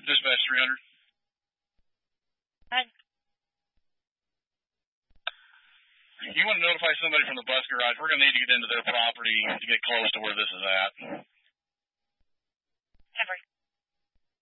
Dispatch 300. Hi. You want to notify somebody from the bus garage. We're going to need to get into their property to get close to where this is at.